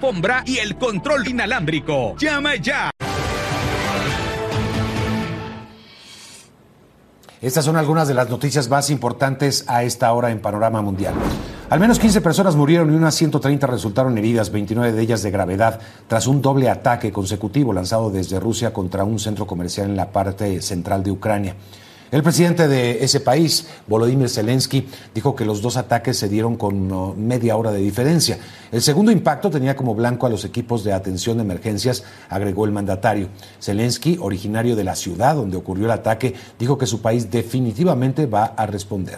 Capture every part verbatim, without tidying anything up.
alfombra y el control inalámbrico. ¡Llama ya! Estas son algunas de las noticias más importantes a esta hora en Panorama Mundial. Al menos quince personas murieron y unas ciento treinta resultaron heridas, veintinueve de ellas de gravedad, tras un doble ataque consecutivo lanzado desde Rusia contra un centro comercial en la parte central de Ucrania. El presidente de ese país, Volodymyr Zelensky, dijo que los dos ataques se dieron con media hora de diferencia. El segundo impacto tenía como blanco a los equipos de atención de emergencias, agregó el mandatario. Zelensky, originario de la ciudad donde ocurrió el ataque, dijo que su país definitivamente va a responder.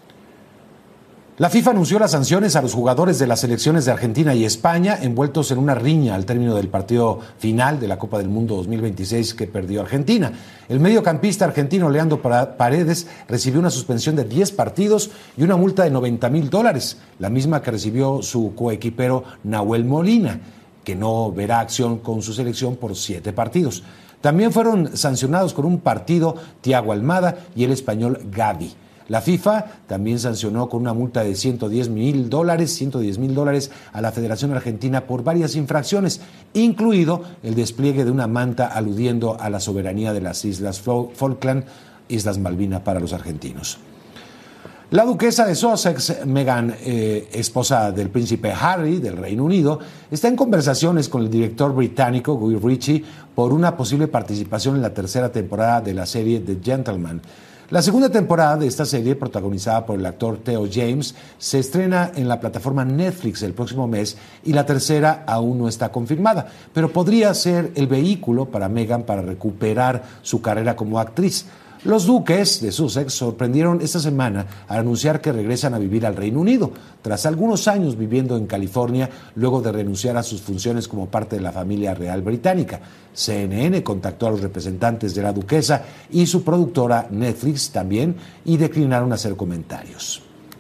La FIFA anunció las sanciones a los jugadores de las selecciones de Argentina y España envueltos en una riña al término del partido final de la Copa del Mundo dos mil veintiséis que perdió Argentina. El mediocampista argentino Leandro Paredes recibió una suspensión de diez partidos y una multa de noventa mil dólares, la misma que recibió su coequipero Nahuel Molina, que no verá acción con su selección por siete partidos. También fueron sancionados con un partido Thiago Almada y el español Gavi. La FIFA también sancionó con una multa de ciento diez mil dólares, ciento diez mil dólares a la Federación Argentina por varias infracciones, incluido el despliegue de una manta aludiendo a la soberanía de las Islas Falkland, Islas Malvinas para los argentinos. La duquesa de Sussex, Meghan, eh, esposa del príncipe Harry del Reino Unido, está en conversaciones con el director británico Guy Ritchie por una posible participación en la tercera temporada de la serie The Gentleman. La segunda temporada de esta serie, protagonizada por el actor Theo James, se estrena en la plataforma Netflix el próximo mes y la tercera aún no está confirmada, pero podría ser el vehículo para Meghan para recuperar su carrera como actriz. Los duques de Sussex sorprendieron esta semana al anunciar que regresan a vivir al Reino Unido, tras algunos años viviendo en California, luego de renunciar a sus funciones como parte de la familia real británica. C N N contactó a los representantes de la duquesa y su productora Netflix también, y declinaron hacer comentarios.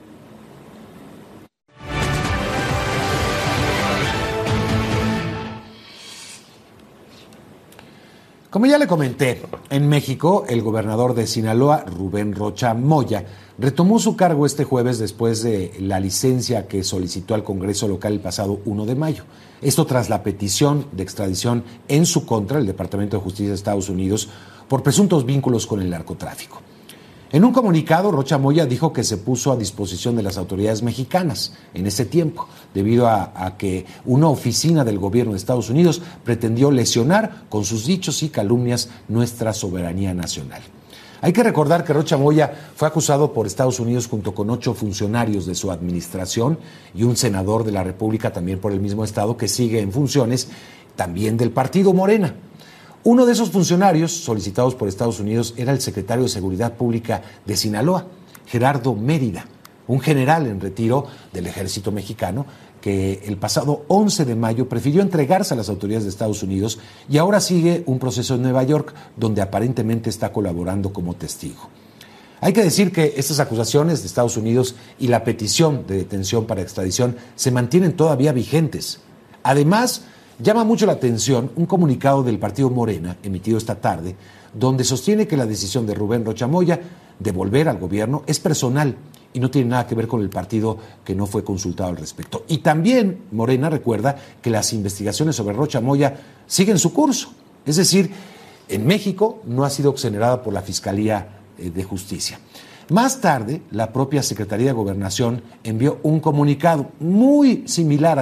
Como ya le comenté, en México, el gobernador de Sinaloa, Rubén Rocha Moya, retomó su cargo este jueves después de la licencia que solicitó al Congreso local el pasado primero de mayo. Esto tras la petición de extradición en su contra del Departamento de Justicia de Estados Unidos por presuntos vínculos con el narcotráfico. En un comunicado, Rocha Moya dijo que se puso a disposición de las autoridades mexicanas en ese tiempo, debido a, a que una oficina del gobierno de Estados Unidos pretendió lesionar con sus dichos y calumnias nuestra soberanía nacional. Hay que recordar que Rocha Moya fue acusado por Estados Unidos junto con ocho funcionarios de su administración y un senador de la República también por el mismo estado que sigue en funciones, también del partido Morena. Uno de esos funcionarios solicitados por Estados Unidos era el secretario de Seguridad Pública de Sinaloa, Gerardo Mérida, un general en retiro del ejército mexicano que el pasado once de mayo prefirió entregarse a las autoridades de Estados Unidos y ahora sigue un proceso en Nueva York donde aparentemente está colaborando como testigo. Hay que decir que estas acusaciones de Estados Unidos y la petición de detención para extradición se mantienen todavía vigentes. Además, llama mucho la atención un comunicado del partido Morena, emitido esta tarde, donde sostiene que la decisión de Rubén Rocha Moya de volver al gobierno es personal y no tiene nada que ver con el partido que no fue consultado al respecto. Y también Morena recuerda que las investigaciones sobre Rocha Moya siguen su curso. Es decir, en México no ha sido exonerada por la Fiscalía de Justicia. Más tarde, la propia Secretaría de Gobernación envió un comunicado muy similar a